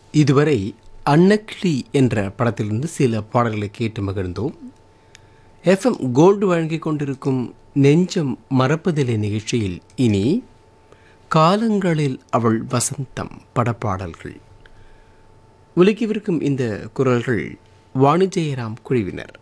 இதுவரை அன்னக்கிளி என்ற படத்திலிருந்து சில பாடல்களை கேட்டு மகிழ்ந்தோம். எஃப்எம் கோல்டு வழங்கிக் கொண்டிருக்கும் நெஞ்சம் மறப்பதில்லை நிகழ்ச்சியில் இனி காலங்களில் அவள் வசந்தம் படப்பாடல்கள் ஒலிக்கவிருக்கும். இந்த குரல்கள் வாணி ஜெயராம் குழுவினர்.